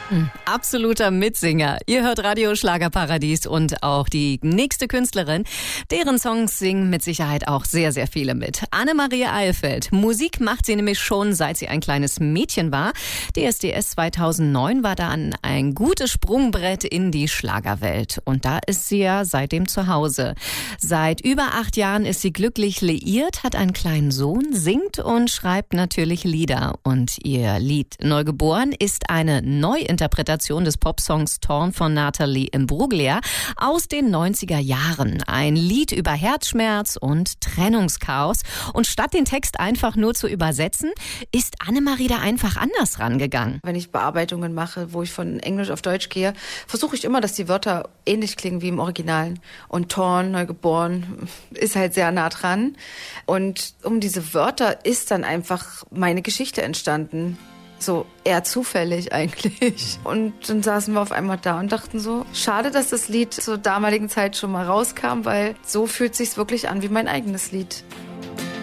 Absoluter Mitsinger. Ihr hört Radio Schlagerparadies und auch die nächste Künstlerin, deren Songs singen mit Sicherheit auch sehr, sehr viele mit. Annemarie Eilfeld. Musik macht sie nämlich schon, seit sie ein kleines Mädchen war. DSDS 2009 war dann ein gutes Sprungbrett in die Schlagerwelt. Und da ist sie ja seitdem zu Hause. Seit über 8 Jahren ist sie glücklich liiert, hat einen kleinen Sohn, singt und schreibt natürlich Lieder. Und ihr Lied Neugeboren ist eine Neuinterpretation des Popsongs Torn von Nathalie Imbruglia aus den 90er Jahren. Ein Lied über Herzschmerz und Trennungschaos. Und statt den Text einfach nur zu übersetzen, ist Annemarie da einfach anders rangegangen. Wenn ich Bearbeitungen mache, wo ich von Englisch auf Deutsch gehe, versuche ich immer, dass die Wörter ähnlich klingen wie im Original. Und Torn, Neugeboren, ist halt sehr nah dran. Und um diese Wörter ist dann einfach meine Geschichte entstanden. So eher zufällig eigentlich. Und dann saßen wir auf einmal da und dachten so, schade, dass das Lied zur damaligen Zeit schon mal rauskam, weil so fühlt sich's wirklich an wie mein eigenes Lied.